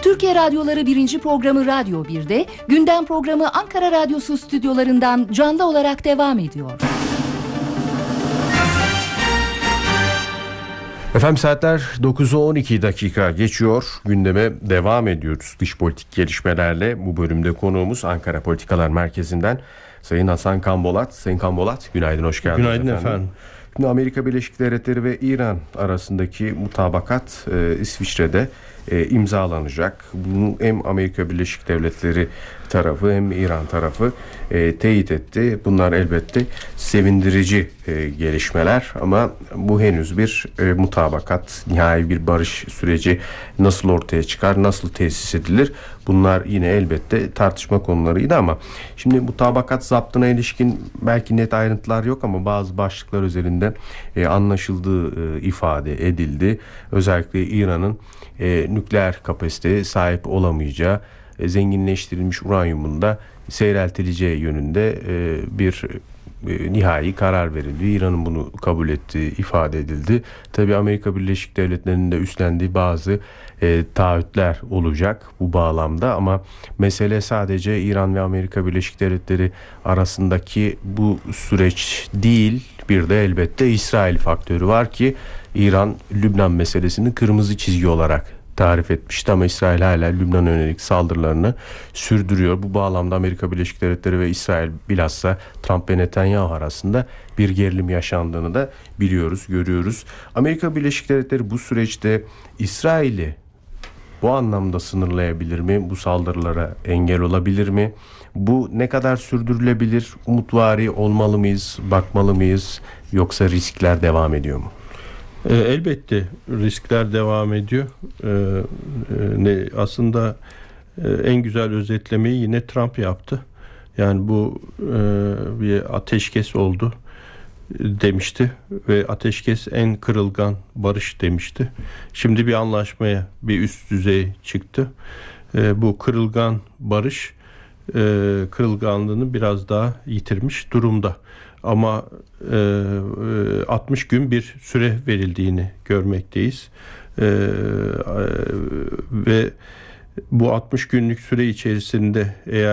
Türkiye Radyoları 1. programı Radyo 1'de, gündem programı Ankara Radyosu stüdyolarından canlı olarak devam ediyor. Efendim saatler 9'u 12 dakika geçiyor. Gündeme devam ediyoruz dış politik gelişmelerle. Bu bölümde konuğumuz Ankara Politikalar Merkezi'nden Sayın Hasan Kanbolat. Sayın Kanbolat, günaydın, hoş geldiniz. Günaydın efendim. Şimdi Amerika Birleşik Devletleri ve İran arasındaki mutabakat İsviçre'de imzalanacak. Bunu hem Amerika Birleşik Devletleri tarafı hem İran tarafı teyit etti. Bunlar elbette sevindirici gelişmeler ama bu henüz bir mutabakat, nihai bir barış süreci nasıl ortaya çıkar, nasıl tesis edilir? Bunlar yine elbette tartışma konularıydı ama şimdi mutabakat zaptına ilişkin belki net ayrıntılar yok ama bazı başlıklar üzerinde anlaşıldığı ifade edildi. Özellikle İran'ın nükleer kapasiteye sahip olamayacağı, zenginleştirilmiş uranyumunda seyreltileceği yönünde bir nihai karar verildi. İran'ın bunu kabul ettiği ifade edildi. Tabii Amerika Birleşik Devletleri'nin de üstlendiği bazı taahhütler olacak bu bağlamda ama mesele sadece İran ve Amerika Birleşik Devletleri arasındaki bu süreç değil. Bir de elbette İsrail faktörü var ki İran Lübnan meselesini kırmızı çizgi olarak tarif etmişti ama İsrail hala Lübnan'a yönelik saldırılarını sürdürüyor. Bu bağlamda Amerika Birleşik Devletleri ve İsrail bilhassa Trump ve Netanyahu arasında bir gerilim yaşandığını da biliyoruz, görüyoruz. Amerika Birleşik Devletleri bu süreçte İsrail'i bu anlamda sınırlayabilir mi? Bu saldırılara engel olabilir mi? Bu ne kadar sürdürülebilir? Umutvari olmalı mıyız? Bakmalı mıyız? Yoksa riskler devam ediyor mu? Elbette riskler devam ediyor. Aslında en güzel özetlemeyi yine Trump yaptı. Yani bu bir ateşkes oldu demişti ve ateşkes en kırılgan barış demişti. Şimdi bir anlaşmaya, bir üst düzey çıktı. Bu kırılgan barış kırılganlığını biraz daha yitirmiş durumda. Ama 60 gün bir süre verildiğini görmekteyiz. Ve bu 60 günlük süre içerisinde eğer